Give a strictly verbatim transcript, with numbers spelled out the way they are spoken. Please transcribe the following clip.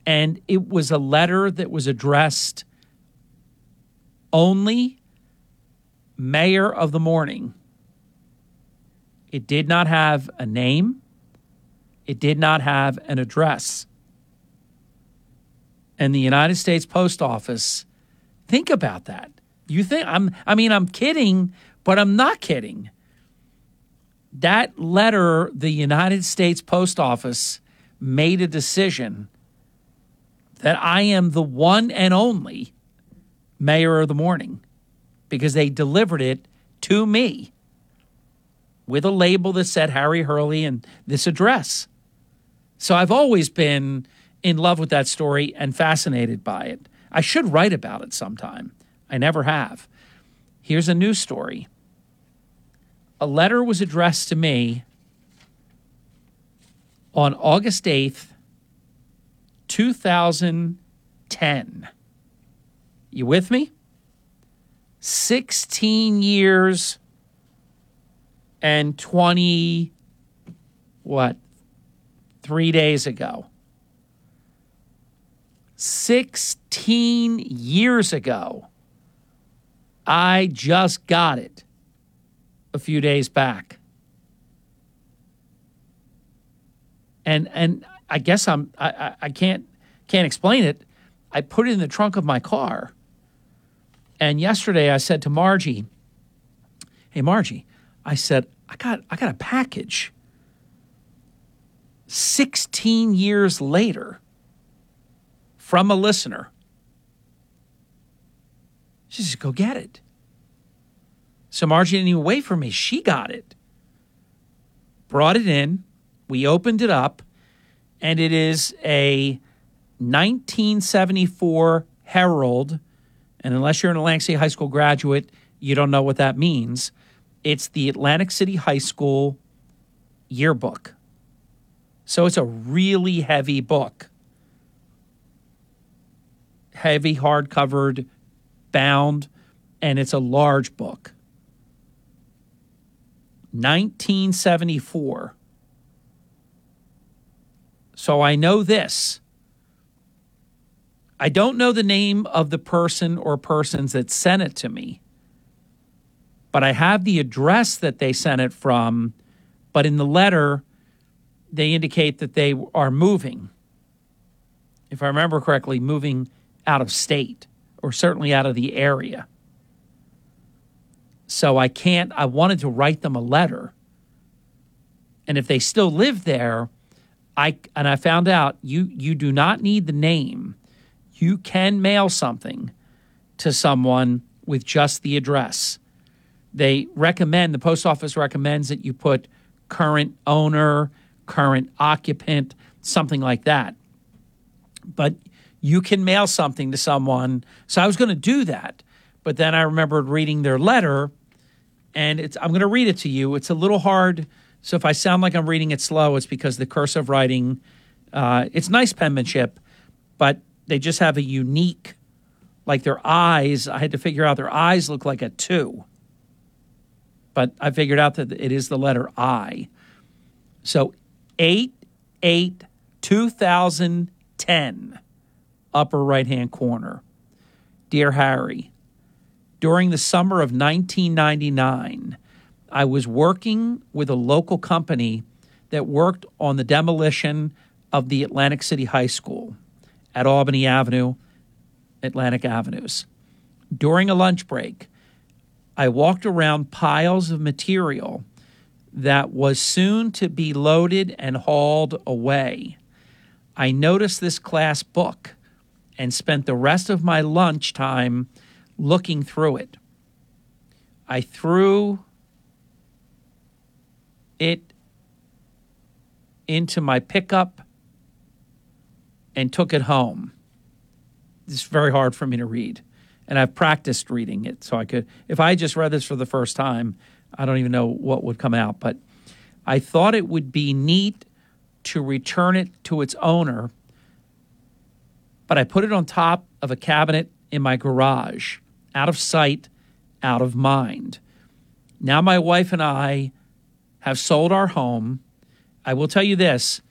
And it was a letter that was addressed only Mayor of the Morning. It did not have a name. It did not have an address. And the United States Post Office, think about that. You think I'm I mean I'm kidding, but I'm not kidding. That letter, the United States Post Office made a decision that I am the one and only Mayor of the Morning because they delivered it to me with a label that said Harry Hurley and this address. So I've always been in love with that story and fascinated by it. I should write about it sometime. I never have. Here's a news story. A letter was addressed to me on August eighth, two thousand ten. You with me? sixteen years and twenty, what, three days ago. sixteen years ago. I just got it a few days back. And and I guess I'm I, I can't can't explain it. I put it in the trunk of my car. And yesterday I said to Margie, "Hey Margie," I said, I got I got a package. sixteen years later from a listener. She said, "Go get it." So Margie didn't even wait for me. She got it. Brought it in. We opened it up. And it is a nineteen seventy-four Herald. And unless you're an Atlantic City High School graduate, you don't know what that means. It's the Atlantic City High School yearbook. So it's a really heavy book. Heavy, hard-covered, bound, and it's a large book. nineteen seventy-four. So I know this. I don't know the name of the person or persons that sent it to me, but I have the address that they sent it from, but in the letter, they indicate that they are moving. If I remember correctly, moving out of state or certainly out of the area. So I can't, I wanted to write them a letter. And if they still live there, I and I found out you you do not need the name. You can mail something to someone with just the address. They recommend, the post office recommends that you put current owner, current occupant, something like that. But you can mail something to someone. So I was going to do that. But then I remembered reading their letter, and it's I'm going to read it to you. It's a little hard. So if I sound like I'm reading it slow, it's because the cursive writing, uh, it's nice penmanship, but they just have a unique, like their eyes, I had to figure out their eyes look like a two. But I figured out that it is the letter I. So eight eight two thousand ten, upper right-hand corner. Dear Harry, during the summer of nineteen ninety-nine, I was working with a local company that worked on the demolition of the Atlantic City High School at Albany Avenue, Atlantic Avenues. During a lunch break, I walked around piles of material that was soon to be loaded and hauled away. I noticed this class book and spent the rest of my lunchtime looking through it. I threw it into my pickup and took it home. It's very hard for me to read. And I've practiced reading it, so I could, if I just read this for the first time, I don't even know what would come out. But I thought it would be neat to return it to its owner, but I put it on top of a cabinet in my garage, out of sight, out of mind. Now my wife and I have sold our home. I will tell you this,